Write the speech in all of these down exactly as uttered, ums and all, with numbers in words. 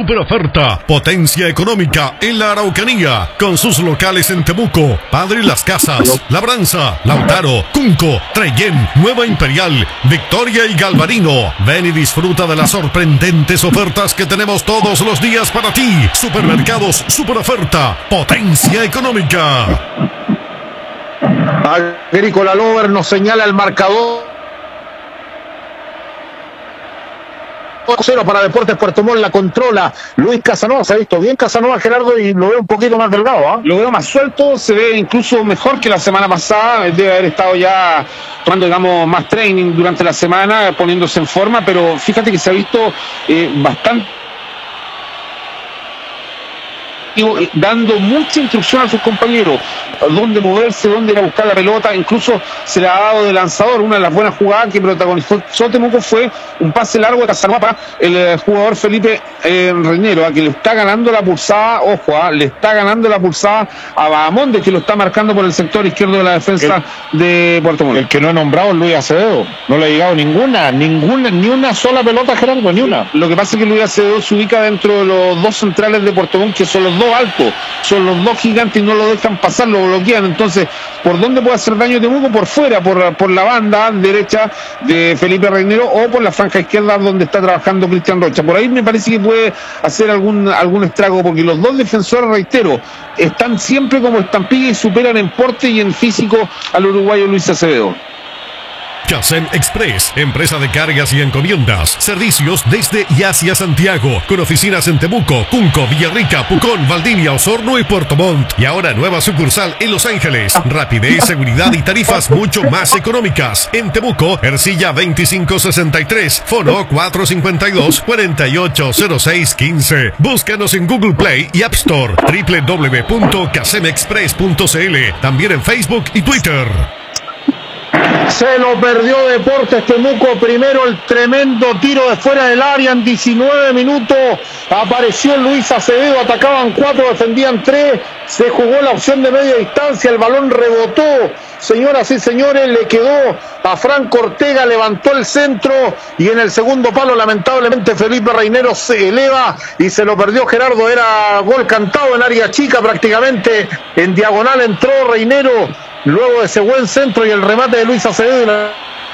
super oferta, potencia económica en la Araucanía, con sus locales en Temuco, Padre Las Casas, Labranza, Lautaro, Cunco, Trellén, Nueva Imperial, Victoria y Galvarino. Ven y disfruta de las sorprendentes ofertas que tenemos todos los días para ti. Supermercados super oferta, potencia económica. Agrícola Lover nos señala el marcador. Cero para Deportes Puerto Montt, la controla Luis Casanova. Se ha visto bien Casanova, Gerardo, y lo veo un poquito más delgado, ¿eh? Lo veo más suelto, se ve incluso mejor que la semana pasada. Debe haber estado ya tomando, digamos, más training durante la semana, poniéndose en forma, pero fíjate que se ha visto eh, bastante dando mucha instrucción a sus compañeros, dónde moverse, dónde ir a buscar la pelota. Incluso se le ha dado de lanzador. Una de las buenas jugadas que protagonizó Temuco fue un pase largo de Casanova para el eh, jugador Felipe eh, Reinero, a que le está ganando la pulsada, ojo, ah, le está ganando la pulsada a Bahamonde, que lo está marcando por el sector izquierdo de la defensa el, de Puerto Montt. El que no he nombrado es Luis Acevedo, no le ha llegado ninguna, ninguna, ni una sola pelota, Gerardo, ni una. Lo que pasa es que Luis Acevedo se ubica dentro de los dos centrales de Puerto Montt, que son los dos altos, son los dos gigantes y no lo dejan pasar, lo bloquean. Entonces, ¿por dónde puede hacer daño Temuco? Por fuera, por, por la banda derecha de Felipe Reinero, o por la franja izquierda donde está trabajando Cristian Rocha. Por ahí me parece que puede hacer algún, algún estrago, porque los dos defensores, reitero, están siempre como estampilla y superan en porte y en físico al uruguayo Luis Acevedo. Casem Express, empresa de cargas y encomiendas, servicios desde y hacia Santiago, con oficinas en Temuco, Cunco, Villarrica, Pucón, Valdivia, Osorno y Puerto Montt. Y ahora nueva sucursal en Los Ángeles. Rapidez, seguridad y tarifas mucho más económicas. En Temuco, Ercilla veinticinco sesenta y tres, Fono cuatro cinco dos, cuatro ocho cero seis uno cinco. Búscanos en Google Play y App Store, doble u doble u doble u punto casem express punto c l. También en Facebook y Twitter. Se lo perdió Deportes Temuco. Primero el tremendo tiro de fuera del área en diecinueve minutos. Apareció Luis Acevedo, atacaban cuatro, defendían tres. Se jugó la opción de media distancia, el balón rebotó. Señoras y señores, le quedó a Franco Ortega, levantó el centro y en el segundo palo lamentablemente Felipe Reinero se eleva y se lo perdió Gerardo. Era gol cantado en área chica, prácticamente en diagonal entró Reinero. Luego de ese buen centro y el remate de Luis Acevedo. Y la...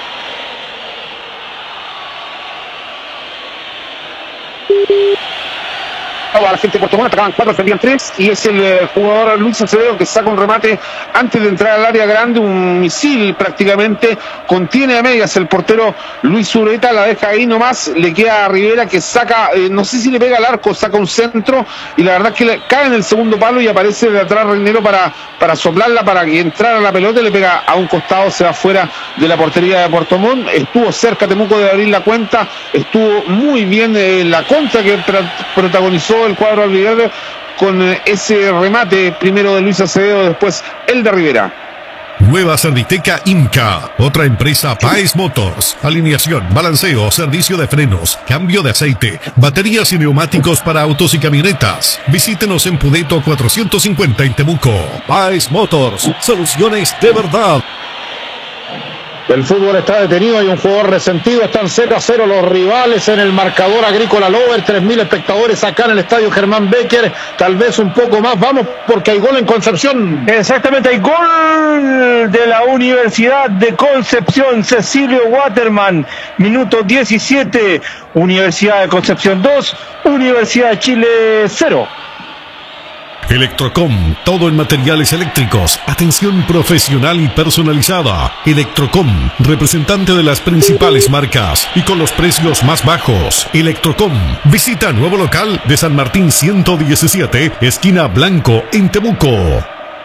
a la gente de Puerto Montt, atacaban cuatro, defendían tres, y es el eh, jugador Luis Acevedo que saca un remate antes de entrar al área grande, un misil prácticamente, contiene a medias el portero Luis Ureta, la deja ahí nomás, le queda a Rivera que saca, eh, no sé si le pega al arco, saca un centro, y la verdad es que le cae en el segundo palo y aparece de atrás Reinero para, para soplarla, para que entrara la pelota, y le pega a un costado, se va fuera de la portería de Puerto Montt. Estuvo cerca Temuco de abrir la cuenta, estuvo muy bien eh, la contra que tra- protagonizó el cuadro albiverde con ese remate primero de Luis Acevedo, después el de Rivera. Nueva Cerditeca Imca, otra empresa Paes Motors, alineación, balanceo, servicio de frenos, cambio de aceite, baterías y neumáticos para autos y camionetas. Visítenos en Pudeto cuatrocientos cincuenta en Temuco. Paes Motors, soluciones de verdad. El fútbol está detenido, hay un jugador resentido, están cero a cero los rivales en el marcador Agrícola Lover, tres mil espectadores acá en el estadio Germán Becker, tal vez un poco más, vamos porque hay gol en Concepción. Exactamente, hay gol de la Universidad de Concepción, Cecilio Waterman, minuto diecisiete, Universidad de Concepción dos, Universidad de Chile cero. Electrocom, todo en materiales eléctricos, atención profesional y personalizada. Electrocom, representante de las principales marcas y con los precios más bajos. Electrocom, visita nuevo local de San Martín ciento diecisiete, esquina Blanco, en Temuco.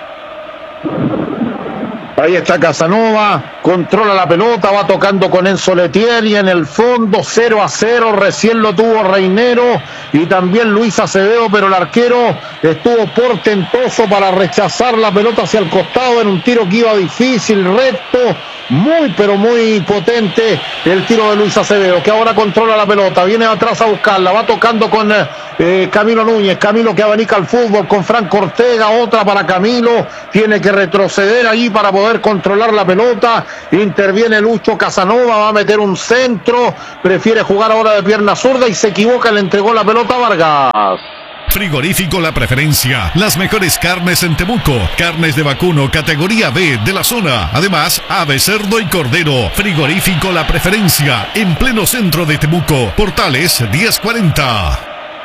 Ahí está Casanova, controla la pelota, va tocando con Enzo Letieri en el fondo, cero a cero, recién lo tuvo Reinero y también Luis Acevedo, pero el arquero estuvo portentoso para rechazar la pelota hacia el costado en un tiro que iba difícil, recto, muy pero muy potente el tiro de Luis Acevedo, que ahora controla la pelota, viene atrás a buscarla, va tocando con eh, Camilo Núñez, Camilo que abanica el fútbol con Franco Ortega, otra para Camilo, tiene que retroceder allí para poder controlar la pelota, interviene Lucho Casanova, va a meter un centro, prefiere jugar ahora de pierna zurda y se equivoca, le entregó la pelota a Vargas. Frigorífico La Preferencia, las mejores carnes en Temuco, carnes de vacuno categoría B de la zona, además ave, cerdo y cordero. Frigorífico La Preferencia, en pleno centro de Temuco, Portales diez cuarenta.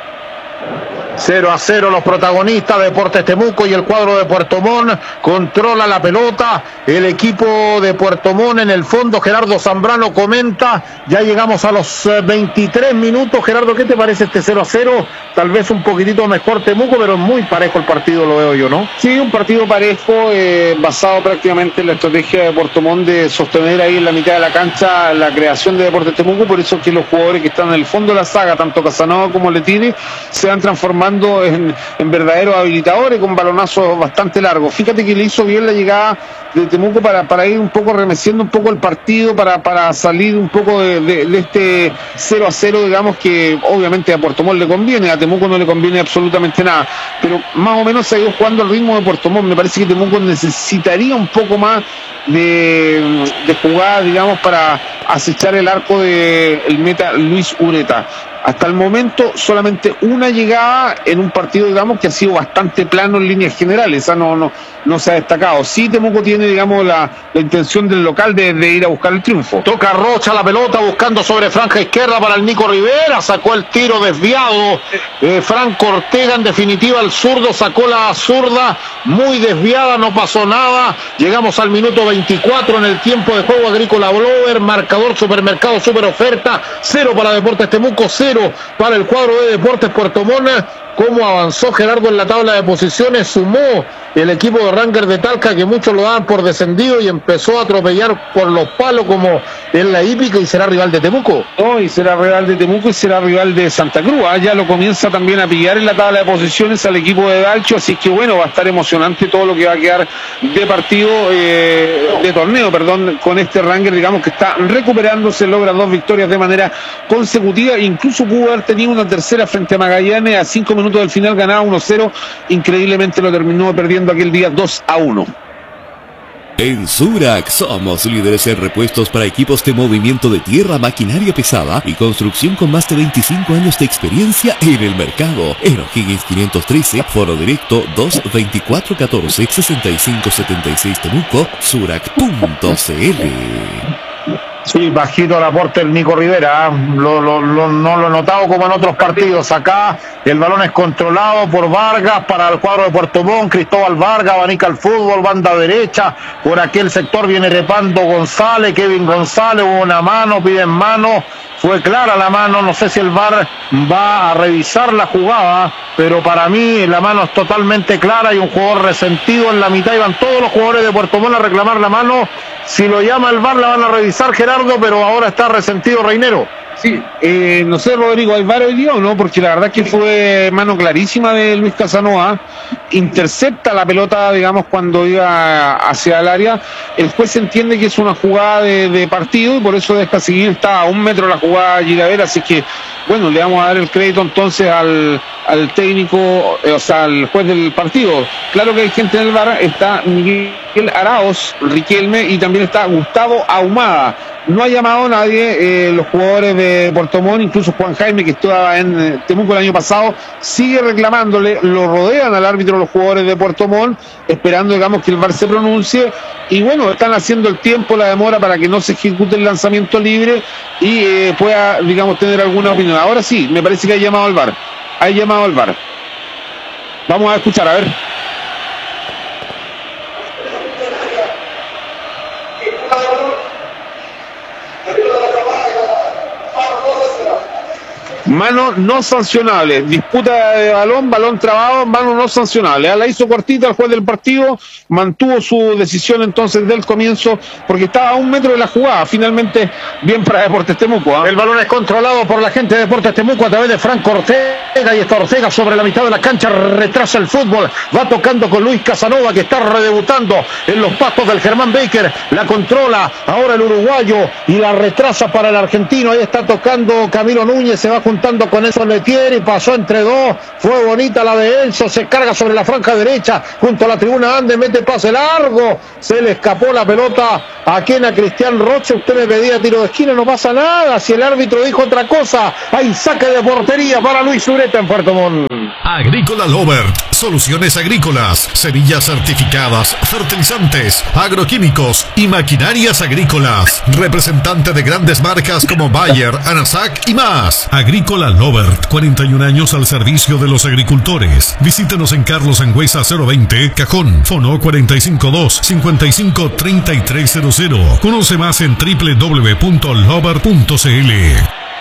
cero a cero los protagonistas, Deportes Temuco y el cuadro de Puerto Montt controla la pelota, el equipo de Puerto Montt en el fondo. Gerardo Zambrano comenta, ya llegamos a los veintitrés minutos. Gerardo, ¿qué te parece este cero a cero? Tal vez un poquitito mejor Temuco, pero muy parejo el partido, lo veo yo, ¿no? Sí, un partido parejo, eh, basado prácticamente en la estrategia de Puerto Montt de sostener ahí en la mitad de la cancha la creación de Deportes Temuco. Por eso que los jugadores que están en el fondo de la saga, tanto Casanova como Letini, se van transformando En, en verdaderos habilitadores con balonazos bastante largos. Fíjate que le hizo bien la llegada de Temuco para, para ir un poco remeciendo un poco el partido, para, para salir un poco de, de, de este cero a cero, digamos, que obviamente a Puerto Montt le conviene, a Temuco no le conviene absolutamente nada, pero más o menos se ha ido jugando al ritmo de Puerto Montt. Me parece que Temuco necesitaría un poco más de, de jugada, digamos, para acechar el arco de el meta Luis Ureta. Hasta el momento solamente una llegada en un partido, digamos, que ha sido bastante plano en líneas generales. Esa no, no, no se ha destacado. Sí, Temuco tiene, digamos, la, la intención del local de, de ir a buscar el triunfo. Toca Rocha la pelota buscando sobre franja izquierda para el Nico Rivera, sacó el tiro desviado. eh, Franco Ortega, en definitiva el zurdo, sacó la zurda muy desviada, no pasó nada. Llegamos al minuto veinticuatro en el tiempo de juego. Agrícola Blower, marcador Supermercado Super Oferta, cero para Deportes Temuco, cero para el cuadro de Deportes Puerto Montt. Cómo avanzó Gerardo en la tabla de posiciones, sumó el equipo de Rangers de Talca, que muchos lo daban por descendido, y empezó a atropellar por los palos como en la hípica, y será rival de Temuco. No, y será rival de Temuco y será rival de Santa Cruz. ¿eh? Ya lo comienza también a pillar en la tabla de posiciones al equipo de Dalcho, así que bueno, va a estar emocionante todo lo que va a quedar de partido, eh, de torneo, perdón, con este Rangers, digamos, que está recuperándose, logra dos victorias de manera consecutiva, incluso pudo haber tenido una tercera frente a Magallanes, a cinco minutos del final ganaba uno cero, increíblemente lo terminó perdiendo aquel día dos a uno. En Surac somos líderes en repuestos para equipos de movimiento de tierra, maquinaria pesada y construcción con más de veinticinco años de experiencia en el mercado. En O'Higgins quinientos trece, foro directo dos veinticuatro catorce sesenta y cinco setenta y seis Temuco, surac punto c l. Sí, bajito el aporte del Nico Rivera, ¿eh? lo, lo, lo, no lo he notado como en otros partidos. Acá el balón es controlado por Vargas para el cuadro de Puerto Montt. Cristóbal Vargas abanica el fútbol, banda derecha, por aquel sector viene repando González, Kevin González, hubo una mano, piden mano, fue clara la mano, no sé si el V A R va a revisar la jugada, pero para mí la mano es totalmente clara, y un jugador resentido en la mitad, y van todos los jugadores de Puerto Montt a reclamar la mano. Si lo llama el V A R la van a revisar, Gerardo, pero ahora está resentido Reinero. Sí, eh, no sé, Rodrigo, ¿el V A R hoy día o no? Porque la verdad que fue mano clarísima de Luis Casanova, intercepta la pelota, digamos, cuando iba hacia el área. El juez entiende que es una jugada de, de partido y por eso deja seguir, está a un metro la jugada Girabel, así que, bueno, le vamos a dar el crédito entonces al, al técnico, eh, o sea, al juez del partido. Claro que hay gente en el V A R, está Miguel Arauz, Riquelme, y también está Gustavo Ahumada. No ha llamado a nadie, eh, los jugadores de Puerto Montt, incluso Juan Jaime, que estaba en eh, Temuco el año pasado, sigue reclamándole, lo rodean al árbitro los jugadores de Puerto Montt, esperando, digamos, que el V A R se pronuncie, y bueno, están haciendo el tiempo, la demora, para que no se ejecute el lanzamiento libre y eh, pueda, digamos, tener alguna opinión. Ahora sí, me parece que ha llamado al V A R, ha llamado al V A R. Vamos a escuchar, a ver. Mano no sancionable, disputa de balón, balón trabado, mano no sancionable. La hizo cortita el juez del partido, mantuvo su decisión entonces del comienzo, porque estaba a un metro de la jugada. Finalmente, bien para Deportes Temuco. ¿eh? El balón es controlado por la gente de Deportes Temuco a través de Franco Ortega, y está Ortega sobre la mitad de la cancha, retrasa el fútbol, va tocando con Luis Casanova, que está redebutando en los pastos del Germán Baker, la controla ahora el uruguayo y la retrasa para el argentino. Ahí está tocando Camilo Núñez, se va junto contando con eso Letieri, pasó entre dos, fue bonita la de Enzo, se carga sobre la franja derecha, junto a la tribuna Ande, mete pase largo, se le escapó la pelota a quien, a Cristian Roche. Usted me pedía tiro de esquina, no pasa nada, si el árbitro dijo otra cosa, hay saque de portería para Luis Ureta en Puerto Montt. Agrícola Lovert, soluciones agrícolas, semillas certificadas, fertilizantes, agroquímicos y maquinarias agrícolas. Representante de grandes marcas como Bayer, Anasac y más. Agrícola Lovert, cuarenta y un años al servicio de los agricultores. Visítenos en Carlos Angüesa cero veinte, Cajón, Fono cuatro cinco dos, cinco cinco tres tres cero cero. Conoce más en doble u doble u doble u punto lovert punto c l.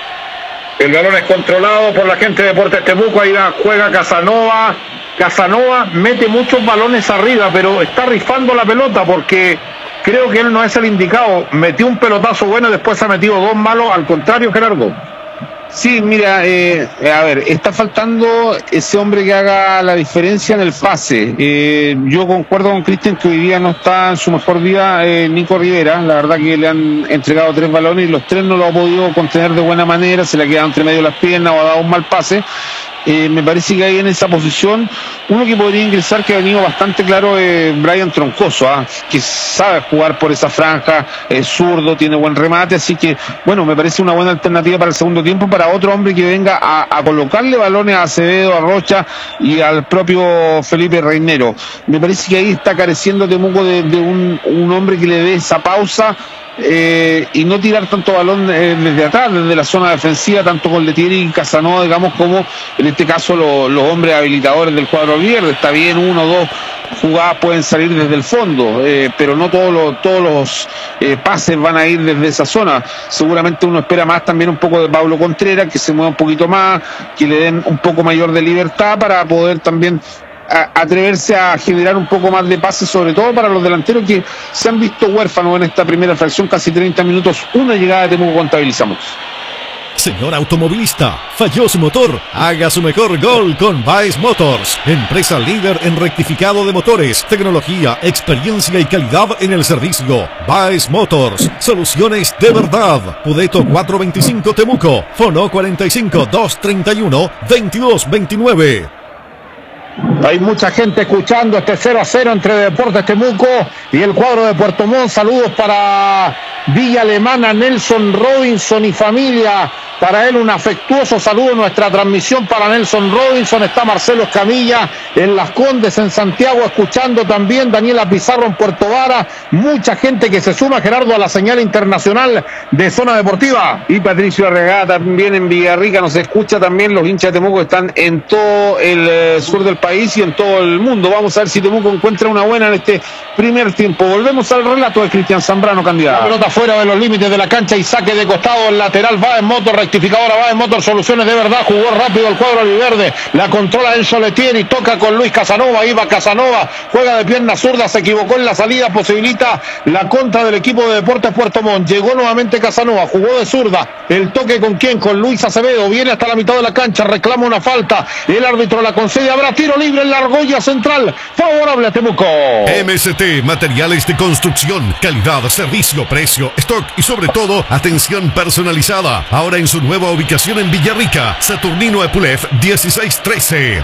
El balón es controlado por la gente de Deportes Temuco. Ahí la juega Casanova. Casanova mete muchos balones arriba, pero está rifando la pelota porque creo que él no es el indicado. Metió un pelotazo bueno y después ha metido dos malos. Al contrario, Gerardo. Sí, mira, eh, a ver, está faltando ese hombre que haga la diferencia en el pase. Eh, yo concuerdo con Cristian que hoy día no está en su mejor día eh, Nico Rivera. La verdad que le han entregado tres balones y los tres no lo ha podido contener de buena manera. Se le ha quedado entre medio de las piernas o ha dado un mal pase. Eh, me parece que ahí en esa posición uno que podría ingresar, que ha venido bastante claro, es eh, Brian Troncoso, ¿eh? que sabe jugar por esa franja, es zurdo, tiene buen remate, así que bueno, me parece una buena alternativa para el segundo tiempo, para otro hombre que venga a, a colocarle balones a Acevedo, a Rocha y al propio Felipe Reinero. Me parece que ahí está careciendo Temuco de, de un, un hombre que le dé esa pausa. Eh, y no tirar tanto balón eh, desde atrás, desde la zona defensiva, tanto con Letieri y Casanova, digamos, como en este caso lo, los hombres habilitadores del cuadro verde. Está bien, uno o dos jugadas pueden salir desde el fondo, eh, pero no todos los, todos los eh, pases van a ir desde esa zona. Seguramente uno espera más también un poco de Pablo Contreras, que se mueva un poquito más, que le den un poco mayor de libertad para poder también a atreverse a generar un poco más de pases, sobre todo para los delanteros que se han visto huérfanos en esta primera fracción, casi treinta minutos, una llegada de Temuco contabilizamos. Señor automovilista, falló su motor, haga su mejor gol con Baez Motors, empresa líder en rectificado de motores, tecnología, experiencia y calidad en el servicio. Baez Motors, soluciones de verdad. Pudeto cuatrocientos veinticinco Temuco, Fono cuarenta y cinco, doscientos treinta y uno, veintidós veintinueve. Hay mucha gente escuchando este cero a cero entre Deportes Temuco y el cuadro de Puerto Montt. Saludos para Villa Alemana, Nelson Robinson y familia. Para él un afectuoso saludo en nuestra transmisión para Nelson Robinson. Está Marcelo Escamilla en Las Condes, en Santiago, escuchando también. Daniela Pizarro en Puerto Vara. Mucha gente que se suma, Gerardo, a la señal internacional de Zona Deportiva. Y Patricio Arregada también en Villarrica nos escucha también. Los hinchas de Temuco están en todo el eh, sur del país y en todo el mundo. Vamos a ver si Temuco encuentra una buena en este primer tiempo. Volvemos al relato de Cristian Zambrano, candidato. La pelota fuera de los límites de la cancha y saque de costado, el lateral Baez Motor, rectificadora Baez Motor, soluciones de verdad, jugó rápido el cuadro albiverde, la controla Enzo Letieri, toca con Luis Casanova, iba Casanova, juega de pierna zurda, se equivocó en la salida, posibilita la contra del equipo de Deportes Puerto Montt. Llegó nuevamente Casanova, jugó de zurda, el toque con quién, con Luis Acevedo, viene hasta la mitad de la cancha, reclama una falta, el árbitro la concede, habrá tiro libre en la argolla central, favorable a Temuco. M S T, materiales de construcción, calidad, servicio, precio, stock y sobre todo, atención personalizada. Ahora en su nueva ubicación en Villarrica, Saturnino Epulef dieciséis trece.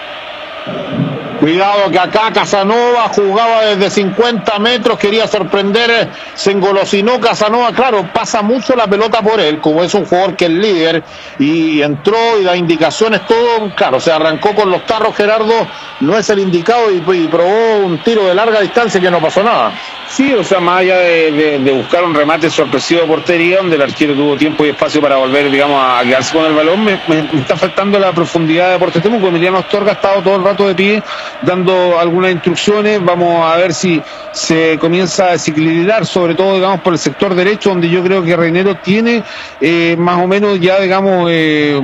Cuidado que acá Casanova jugaba desde cincuenta metros, quería sorprender, se engolosinó Casanova, claro, pasa mucho la pelota por él, como es un jugador que es líder, y entró y da indicaciones, todo, claro, se arrancó con los tarros, Gerardo, no es el indicado y, y probó un tiro de larga distancia que no pasó nada. Sí, o sea, más allá de, de, de buscar un remate sorpresivo de portería, donde el arquero tuvo tiempo y espacio para volver, digamos, a quedarse con el balón, me, me, me está faltando la profundidad de Deportes Temuco. Emiliano Astorga ha estado todo el rato de pie, dando algunas instrucciones. Vamos a ver si se comienza a desequilibrar, sobre todo, digamos, por el sector derecho, donde yo creo que Reinero tiene eh, más o menos ya, digamos, eh,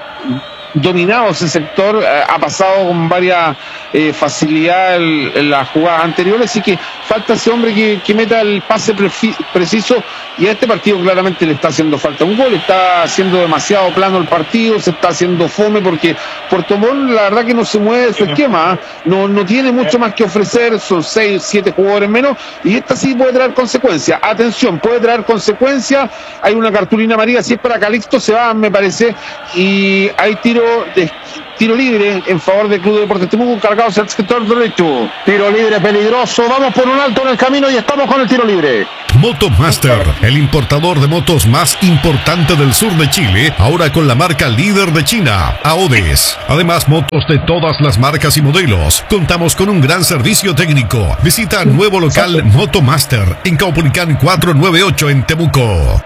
dominado ese sector, ha pasado con varias eh, facilidades en las jugadas anteriores, así que falta ese hombre que, que meta el pase preciso, y a este partido claramente le está haciendo falta un gol. Está haciendo demasiado plano el partido, se está haciendo fome porque Puerto Montt la verdad que no se mueve de su esquema, ¿eh? no, no tiene mucho más que ofrecer, son seis, siete jugadores menos, y esta sí puede traer consecuencias. Atención, puede traer consecuencias. Hay una cartulina amarilla, si es para Calixto se va, me parece, y hay tiro de tiro libre en favor del Club de Deportes Temuco, cargado hacia el sector derecho. Tiro libre peligroso, vamos por un alto en el camino y estamos con el tiro libre. Motomaster, el importador de motos más importante del sur de Chile, ahora con la marca líder de China, Aodes. Además, motos de todas las marcas y modelos. Contamos con un gran servicio técnico. Visita nuevo local Motomaster en Caupolicán cuatrocientos noventa y ocho en Temuco.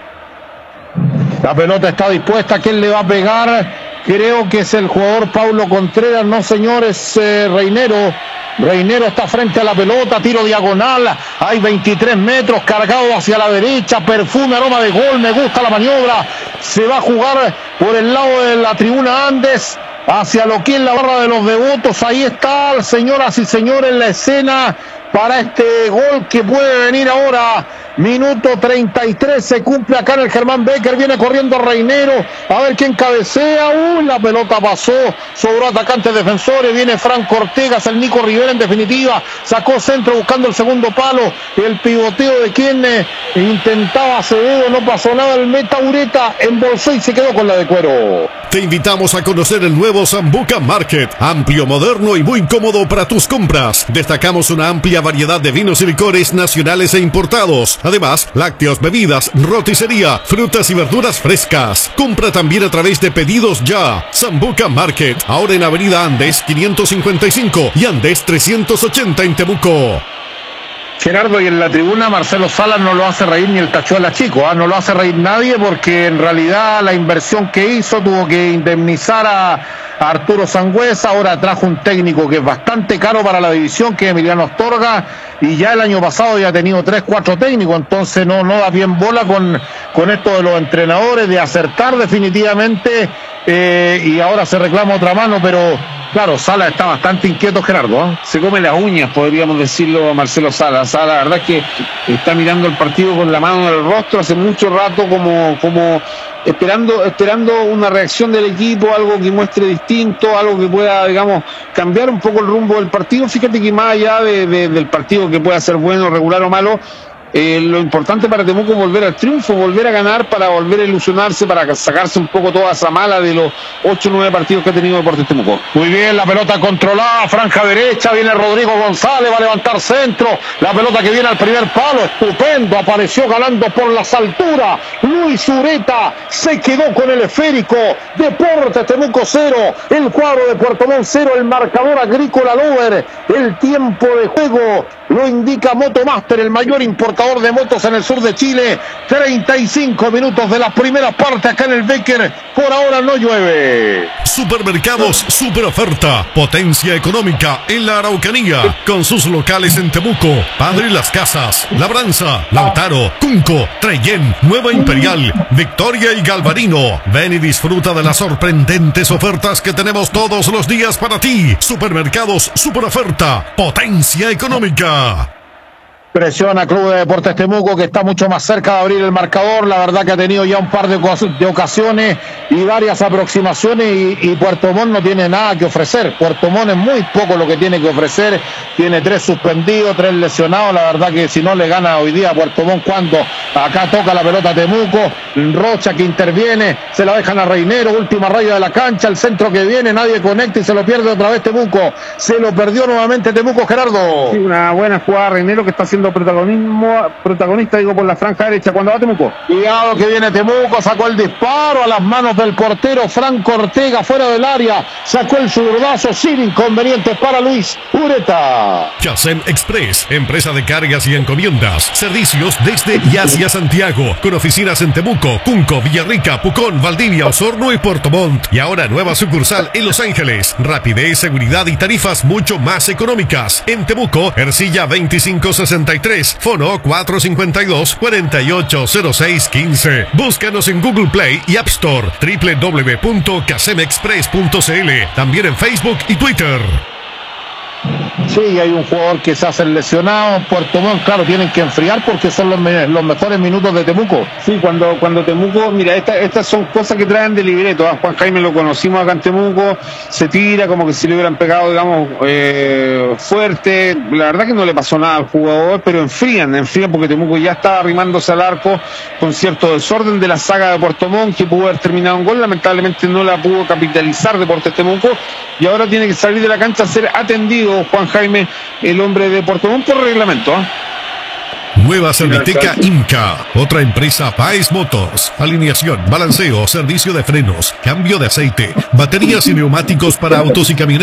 La pelota está dispuesta, ¿quién le va a pegar? Creo que es el jugador Paulo Contreras, no señores, eh, Reinero. Reinero está frente a la pelota, tiro diagonal, hay veintitrés metros, cargado hacia la derecha, perfume, aroma de gol, me gusta la maniobra, se va a jugar por el lado de la tribuna Andes, hacia lo que es la barra de los devotos. Ahí está, señoras y señores, la escena para este gol que puede venir ahora. Minuto treinta y tres, se cumple acá en el Germán Becker, viene corriendo Reinero, a ver quién cabecea. Uy, la pelota pasó, sobró atacantes defensores, viene Franco Ortegas, el Nico Rivera en definitiva, sacó centro buscando el segundo palo, el pivoteo de quien eh, intentaba Acevedo, no pasó nada, el meta Ureta embolsó y se quedó con la de cuero. Te invitamos a conocer el nuevo Sambuca Market, amplio, moderno y muy cómodo para tus compras. Destacamos una amplia variedad de vinos y licores nacionales e importados. Además, lácteos, bebidas, roticería, frutas y verduras frescas. Compra también a través de Pedidos Ya. Sambuca Market, ahora en Avenida Andes quinientos cincuenta y cinco y Andes trescientos ochenta en Temuco. Gerardo, y en la tribuna Marcelo Salas no lo hace reír ni el Tachuela Chico, ¿eh? No lo hace reír nadie porque en realidad la inversión que hizo tuvo que indemnizar a, a Arturo Sangüesa, ahora trajo un técnico que es bastante caro para la división, que es Emiliano Astorga, y ya el año pasado ya ha tenido tres, cuatro técnicos, entonces no, no da bien bola con, con esto de los entrenadores, de acertar definitivamente, eh, y ahora se reclama otra mano, pero claro, Sala está bastante inquieto, Gerardo, ¿eh? Se come las uñas, podríamos decirlo, Marcelo Sala. Sala, la verdad es que está mirando el partido con la mano en el rostro hace mucho rato, como, como esperando, esperando una reacción del equipo, algo que muestre distinto, algo que pueda, digamos, cambiar un poco el rumbo del partido. Fíjate que más allá de, de, del partido que pueda ser bueno, regular o malo, Eh, lo importante para Temuco es volver al triunfo, volver a ganar para volver a ilusionarse, para sacarse un poco toda esa mala de los ocho o nueve partidos que ha tenido Deportes Temuco. Muy bien, la pelota controlada, franja derecha, viene Rodrigo González, va a levantar centro, la pelota que viene al primer palo, estupendo, apareció ganando por las alturas, Luis Ureta se quedó con el esférico. Deportes Temuco cero, el cuadro de Puerto Montt cero, el marcador Agrícola Lover, el tiempo de juego lo indica Motomaster, el mayor importador de motos en el sur de Chile. Treinta y cinco minutos de la primera parte acá en el Becker, por ahora no llueve. Supermercados Super Oferta, potencia económica en la Araucanía, con sus locales en Temuco, Padre Las Casas, Labranza, Lautaro, Cunco, Trellén, Nueva Imperial, Victoria y Galvarino. Ven y disfruta de las sorprendentes ofertas que tenemos todos los días para ti. Supermercados Super Oferta, potencia económica. Presiona Club de Deportes Temuco, que está mucho más cerca de abrir el marcador. La verdad que ha tenido ya un par de, de ocasiones y varias aproximaciones, y, y Puerto Montt no tiene nada que ofrecer. Puerto Montt es muy poco lo que tiene que ofrecer. Tiene tres suspendidos, tres lesionados. La verdad que si no le gana hoy día a Puerto Montt, cuando acá toca la pelota Temuco, Rocha que interviene, se la dejan a Reinero, última raya de la cancha, el centro que viene, nadie conecta y se lo pierde otra vez Temuco. Se lo perdió nuevamente Temuco, Gerardo. Sí, una buena jugada Reinero, que está haciendo protagonismo, protagonista, digo, por la franja derecha. Cuando va Temuco, cuidado que viene Temuco, sacó el disparo a las manos del portero Franco Ortega, fuera del área, sacó el zurdazo sin inconvenientes para Luis Ureta. Casem Express, empresa de cargas y encomiendas, servicios desde y hacia Santiago, con oficinas en Temuco, Cunco, Villarrica, Pucón, Valdivia, Osorno y Puerto Montt, y ahora nueva sucursal en Los Ángeles. Rapidez, seguridad y tarifas mucho más económicas. En Temuco, Ercilla veinticinco sesenta y tres, fono cuatro cinco dos, cuatro ocho cero seis uno cinco. Búscanos en Google Play y App Store, doble u doble u doble u punto casem express punto c l, también en Facebook y Twitter. Sí, hay un jugador que se hace lesionado. Puerto Montt, claro, tienen que enfriar porque son los, me los mejores minutos de Temuco. Sí, cuando, cuando Temuco, mira, esta, estas son cosas que traen de libreto. ¿eh? Juan Jaime lo conocimos acá en Temuco, se tira como que si le hubieran pegado, digamos, eh, fuerte. La verdad que no le pasó nada al jugador, pero enfrían, enfrían porque Temuco ya estaba arrimándose al arco con cierto desorden de la saga de Puerto Montt, que pudo haber terminado un gol. Lamentablemente no la pudo capitalizar Deportes Temuco y ahora tiene que salir de la cancha a ser atendido Juan Jaime, el hombre de Puerto Montt, por reglamento. ¿eh? Nueva Serviteca Imca, otra empresa Paes Motors. Alineación, balanceo, servicio de frenos, cambio de aceite, baterías y neumáticos para autos y camionetas.